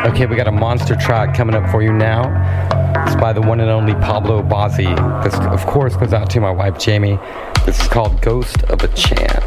Okay, we got a monster track coming up for you now. It's by the one and only Pablo Bozzi. This, of course, goes out to my wife, Jamie. This is called Ghost of a Chance.